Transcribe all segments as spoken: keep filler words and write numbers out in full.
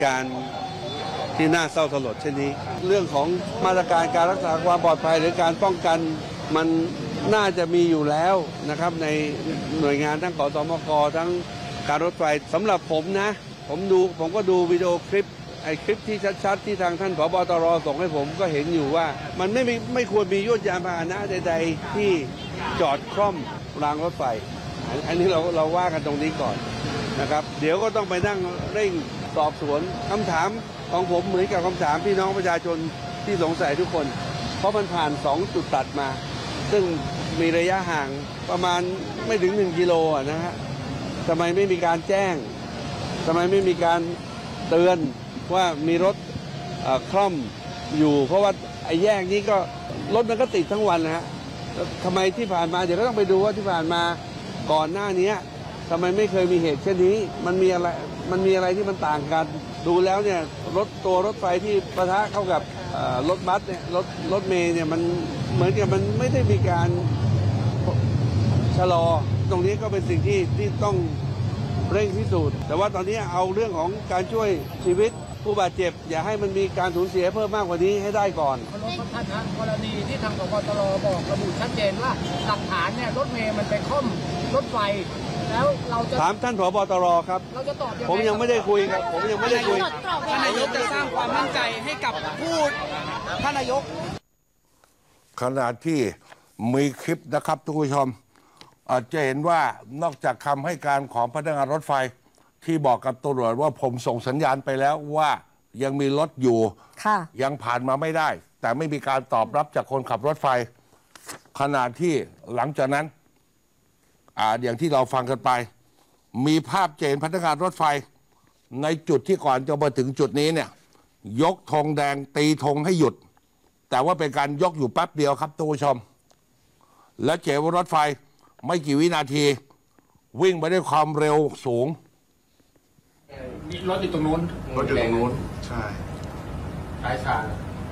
การที่น่าเศร้าสลดเช่นนี้เรื่องของมาตรการการรักษาความปลอดภัยหรือการป้องกันมันน่าจะมีอยู่แล้วนะครับในหน่วยงานทั้งขสมกทั้งการรถไฟสำหรับผมนะผมดูผมก็ดูวิดีโอคลิปไอ้คลิปที่ชัดๆที่ทางท่านผบตรส่งให้ผมก็เห็นอยู่ว่ามันไม่มีไม่ควรมียวดยานพาหนะใดๆที่จอดคล่อมรางรถไฟอันนี้เราเราว่ากันตรงนี้ก่อนนะครับเดี๋ยวก็ต้องไปนั่งเร่งสอบสวนคำถามของผมเหมือนกับคำถามพี่น้องประชาชนที่สงสัยทุกคนเพราะมันผ่านสองจุดตัดมาซึ่งมีระยะห่างประมาณไม่ถึงหนึ่งกิโลนะฮะทำไมไม่มีการแจ้งทำไมไม่มีการเตือนว่ามีรถคล่อมอยู่เพราะว่าไอ้แยกนี้ก็รถมันก็ติดทั้งวันนะฮะทำไมที่ผ่านมาเดี๋ยวก็ต้องไปดูว่าที่ผ่านมาก่อนหน้านี้ทำไมไม่เคยมีเหตุเช่นนี้มันมีอะไรมันมีอะไรที่มันต่างกันดูแล้วเนี่ยรถตัวรถไฟที่ปะทะเข้ากับรถบัสเนี่ยรถรถเมล์เนี่ยมันเหมือนกับมันไม่ได้มีการชะลอตรงนี้ก็เป็นสิ่งที่ที่ต้องเร่งพิสูจน์แต่ว่าตอนนี้เอาเรื่องของการช่วยชีวิตผู้บาดเจ็บอย่าให้มันมีการสูญเสียเพิ่มมากกว่านี้ให้ได้ก่อนเคารพท่านนะกรณีที่ทางผบตรบอกระบุชัดเจนว่าหลักฐานเนี่ยรถเมล์มันไปค่อมรถไฟแล้วเราจะถามท่านผบตรครับเราจะตอบยังไงผมยังไม่ได้คุยครับผมยังไม่ได้คุยท่านนายกจะสร้างความมั่นใจให้กับผู้ท่านนายกขณะที่มีคลิปนะครับทุกผู้ชมจะเห็นว่านอกจากคำให้การของพนักงานรถไฟที่บอกกับตำรวจว่าผมส่งสัญญาณไปแล้วว่ายังมีรถอยู่ยังผ่านมาไม่ได้แต่ไม่มีการตอบรับจากคนขับรถไฟขณะที่หลังจากนั้นอ่าอย่างที่เราฟังกันไปมีภาพเจนพนักงานรถไฟในจุดที่ก่อนจะมาถึงจุดนี้เนี่ยยกธงแดงตีธงให้หยุดแต่ว่าเป็นการยกอยู่แป๊บเดียวครับทุกผู้ชมและเจว่ารถไฟไม่กี่วินาทีวิ่งไปด้วยความเร็วสูงรถอยู่ตรงนู้นรถอยู่ตรงนู้นใช่สายชา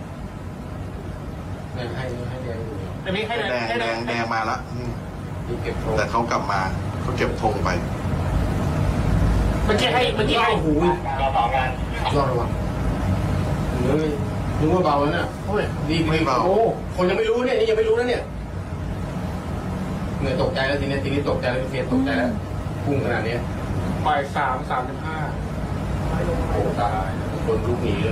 ให้ให้ให้แดงอยู่แต่มีให้แดงแดงแดงมาแล้วแต่เขากลับมาเขาเก็บธงไปเมื่อกี้ให้เมื่อกี้ให้หูรอต่องานรอระวังเฮ้ยนึกว่าเบาแล้วน่ะโอ้ยดีไม่เบาโอ้คนยังไม่รู้เนี่ยนี่ยังไม่รู้นะเนี่ยเนี่ยตกใจแล้วทีนี้ทีนี้ตกใจแล้วเฟียตกใจแล้วพุ่งขนาดนี้ปลายสามสามสิบห้าโอ้ตายคนลุกหนีเลย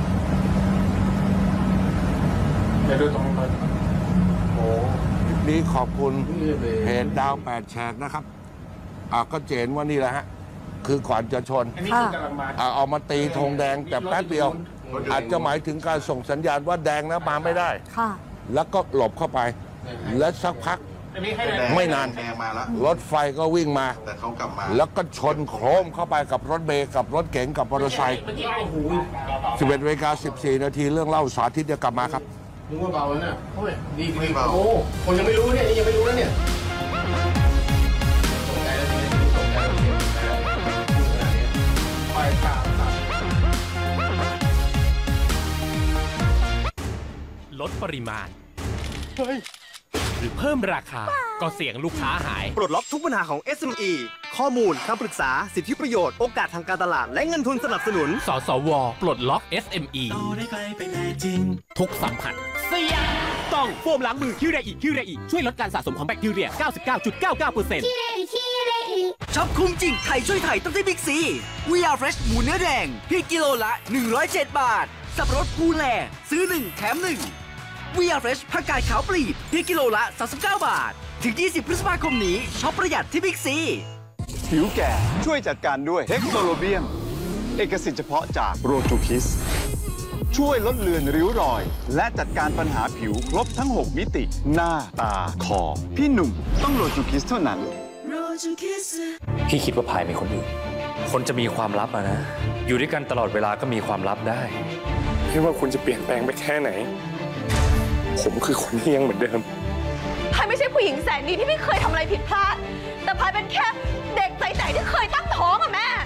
เดี๋ยวดูตรงนั้นโอ้นี่ขอบคุณเพจดาวแปดแฉกนะครับอ่าก็เจนว่านี่แหละฮะคือก่อนจะชนอ่าเอามาตีธงแดงแต่แป๊บเดียวอาจจะหมายถึงการส่งสัญญาณว่าแดงนะมาไม่ได้แล้วก็หลบเข้าไปและสักพักไม่นานรถไฟก็วิ่งมาแล้วก็ชนโครมเข้าไปกับรถเมล์กับรถเก๋งกับมอเตอร์ไซค์สิบเอ็ดนาฬิกาสิบสี่นาทีเรื่องเล่าสาธิตจะกลับมาครับนึกว่าเบาแล้วน่ะโอ้ยดีไม่เบาโอ้คนยังไม่รู้เนี่ยนี่ยังไม่รู้นะเนี่ยตกใจแล้วทีนี้ตกใจแล้วทีนี้ไปสามสามลดปริมาณเฮ้ยหรือเพิ่มราคาก็เสี่ยงลูกค้าหายปลดล็อกทุกปัญหาของ เอส เอ็ม อี ข้อมูลคำปรึกษาสิทธิประโยชน์โอกาสทางการตลาดและเงินทุนสนับสนุนสสวปลดล็อก เอส เอ็ม อี ทุกสัมผัสเสี่ยงต้องโฟมล้างมือคิวเรอิคิวเรอิช่วยลดการสะสมของแบคทีเรีย เก้าสิบเก้าจุดเก้าเก้าเปอร์เซ็นต์ช็อปคุ้มจริงไทยช่วยไทยต้องที่บิ๊กซี วี อาร์ Fresh หมูเนื้อแดงพี่กิโลละหนึ่งร้อยเจ็ดบาทสับปะรดภูแลซื้อหนึ่งแถมหนึ่งวี อาร์ Fresh ผักกาดขาวปลีกพี่กิโลละสามสิบเก้าบาทถึงยี่สิบพฤษภาคมนี้ช็อปประหยัดที่บิ๊กซีผิวแก่ช่วยจัดการด้วยเฮกโซโลเบียมเอกสิทธิ์เฉพาะจากโรจูคิสช่วยลดเลือนริ้วรอยและจัดการปัญหาผิวครบทั้งหกมิติหน้าตาคอพี่หนุ่มต้องโรจูคิสเท่านั้นพี่คิดว่าพายมีคนอื่นคนจะมีความลับอะนะอยู่ด้วยกันตลอดเวลาก็มีความลับได้ไม่ว่าคุณจะเปลี่ยนแปลงไปแค่ไหนผมคือคนที่ยังเหมือนเดิมพายไม่ใช่ผู้หญิงแสนดีที่ไม่เคยทำอะไรผิดพลาดแต่พายเป็นแค่เด็กใสๆที่เคยตั้งท้องอะแม่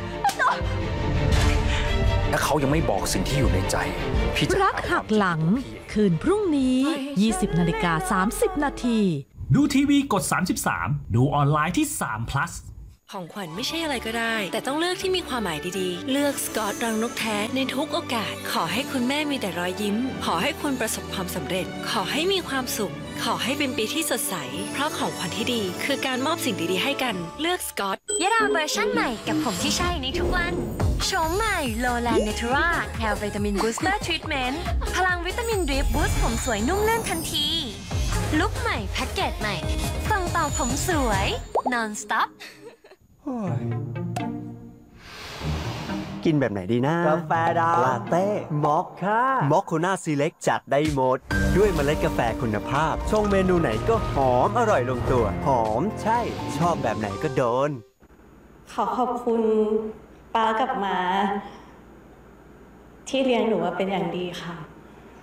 ถ้าเขายังไม่บอกสิ่งที่อยู่ในใจพี่จะรักหักหลังคืนพรุ่งนี้ ยี่สิบนาฬิกาสามสิบนาทีดูทีวีกดสามสิบสามดูออนไลน์ที่สาม plus ของขวัญไม่ใช่อะไรก็ได้ แต่ต้องเลือกที่มีความหมายดีๆ เลือกสกอตรังนกแท้ในทุกโอกาส ขอให้คุณแม่มีแต่รอยยิ้ม ขอให้คุณประสบความสำเร็จ ขอให้มีความสุข ขอให้เป็นปีที่สดใส เพราะของขวัญที่ดีคือการมอบสิ่งดีๆให้กัน เลือกสกอตยะดาเวอร์ชั่นใหม่กับผมที่ใช่ในทุกวันโฉมใหม่โลแลนเนเทราแฮร์วิตามินบูสเตอร์ทรีทเมนต์พลังวิตามินดริปบูสต์ผมสวยนุ่มลื่นทันทีลุคใหม่แพ็กเกจใหม่ส่งต่อผมสวย non stop กินแบบไหนดีนะกาแฟดำลาเต้มอคค่ามอคโคนาซีเล็กจัดได้หมด ด้วยเมล็ดกาแฟคุณภาพชงเมนูไหนก็หอมอร่อยลงตัว หอมใช่ชอบแบบไหนก็โดนขอขอบคุณป้ากับมาที่เลี้ยงหนูมาเป็นอย่างดีค่ะ